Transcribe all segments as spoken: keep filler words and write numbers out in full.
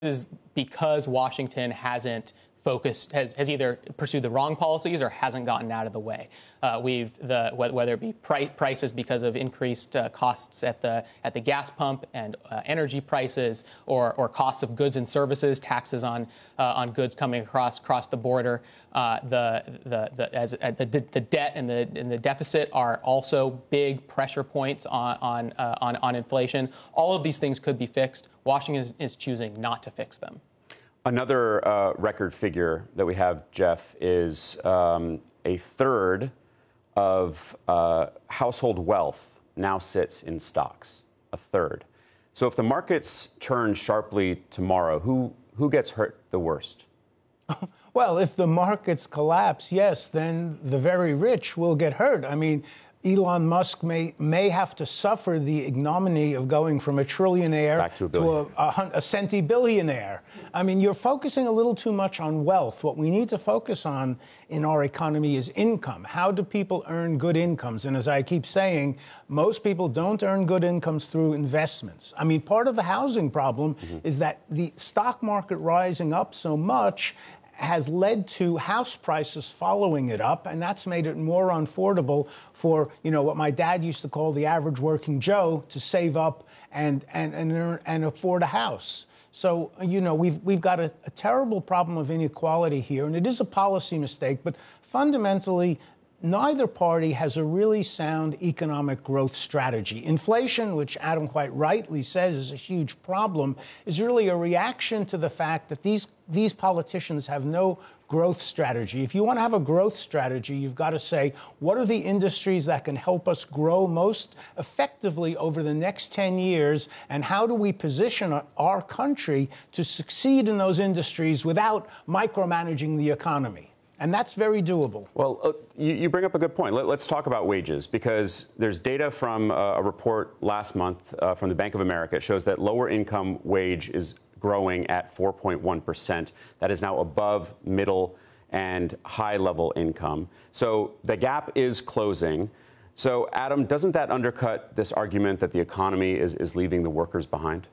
is because Washington hasn't focused, has, has either pursued the wrong policies or hasn't gotten out of the way. Uh, we've the whether it be price, prices because of increased uh, costs at the at the gas pump and uh, energy prices, or or costs of goods and services, taxes on uh, on goods coming across across the border. Uh, the the the as uh, the the debt and the and the deficit are also big pressure points on on uh, on on inflation. All of these things could be fixed. Washington is, is choosing not to fix them. Another uh, record figure that we have, Jeff, is um, a third of uh, household wealth now sits in stocks. A third. So if the markets turn sharply tomorrow, who who gets hurt the worst? Well, if the markets collapse, yes, then the very rich will get hurt. I mean, Elon Musk may may have to suffer the ignominy of going from a trillionaire Back to a, to a, a, a centibillionaire. I mean, you're focusing a little too much on wealth. What we need to focus on in our economy is income. How do people earn good incomes? And as I keep saying, most people don't earn good incomes through investments. I mean, part of the housing problem mm-hmm. is that the stock market rising up so much has led to house prices following it up, and that's made it more unaffordable for, you know, what my dad used to call the average working Joe to save up and and and, earn, and afford a house. So, you know, we've we've got a, a terrible problem of inequality here, and it is a policy mistake, but fundamentally, neither party has a really sound economic growth strategy. Inflation, which Adam quite rightly says is a huge problem, is really a reaction to the fact that these these politicians have no growth strategy. If you want to have a growth strategy, you've got to say, what are the industries that can help us grow most effectively over the next ten years, and how do we position our country to succeed in those industries without micromanaging the economy? And that's very doable. Well, uh, you, you bring up a good point. Let, let's talk about wages, because there's data from uh, a report last month uh, from the Bank of America. It shows that lower income wage is growing at four point one percent. That is now above middle and high level income. So the gap is closing. So, Adam, doesn't that undercut this argument that the economy is, is leaving the workers behind?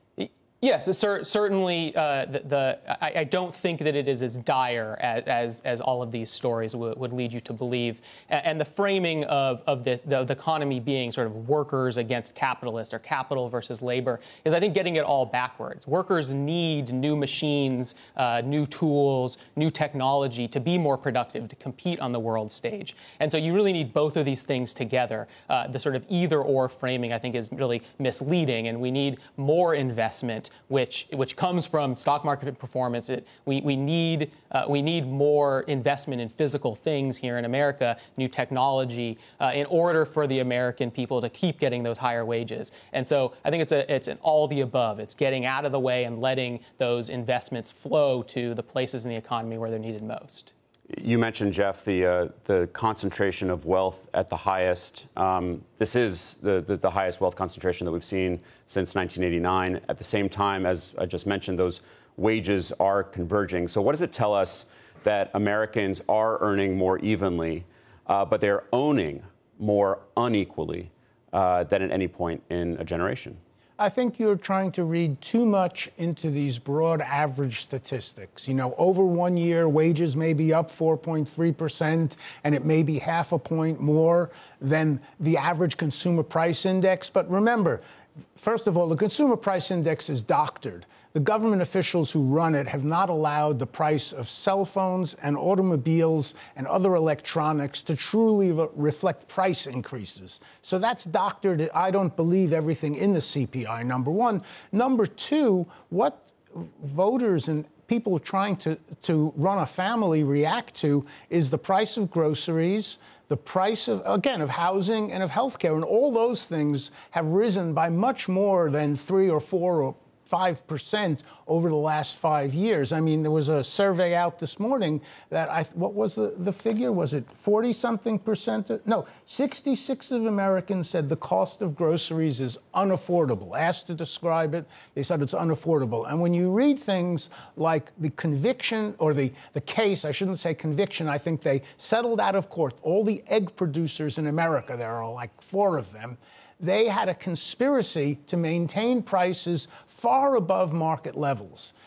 Yes, it's cer- certainly. Uh, the, the I, I don't think that it is as dire as as, as all of these stories w- would lead you to believe. And, and the framing of of this, the, the economy being sort of workers against capitalists or capital versus labor is, I think, getting it all backwards. Workers need new machines, uh, new tools, new technology to be more productive, to compete on the world stage. And so you really need both of these things together. Uh, the sort of either-or framing, I think, is really misleading, and we need more investment, which which comes from stock market performance. It, we we need uh, we need more investment in physical things here in America, new technology, uh, in order for the American people to keep getting those higher wages. And so I think it's a it's an all the above. It's getting out of the way and letting those investments flow to the places in the economy where they're needed most. You mentioned, Jeff, the uh, the concentration of wealth at the highest. Um, this is the, the the highest wealth concentration that we've seen since nineteen eighty-nine. At the same time, as I just mentioned, those wages are converging. So what does it tell us that Americans are earning more evenly, uh, but they're owning more unequally uh, than at any point in a generation? I think you're trying to read too much into these broad average statistics. You know, over one year, wages may be up four point three percent, and it may be half a point more than the average consumer price index. But remember, first of all, the consumer price index is doctored. The government officials who run it have not allowed the price of cell phones and automobiles and other electronics to truly re- reflect price increases. So that's doctored. I don't believe everything in the C P I, number one. Number two, what voters and people trying to, to run a family react to is the price of groceries, the price of, again, of housing and of healthcare. And all those things have risen by much more than three or four or five percent over the last five years. I mean, there was a survey out this morning that I, what was the, the figure? Was it forty something percent? No, sixty-six of Americans said the cost of groceries is unaffordable. Asked to describe it, they said it's unaffordable. And when you read things like the conviction or the, the case, I shouldn't say conviction, I think they settled out of court. All the egg producers in America, there are like four of them, they had a conspiracy to maintain prices far above market levels.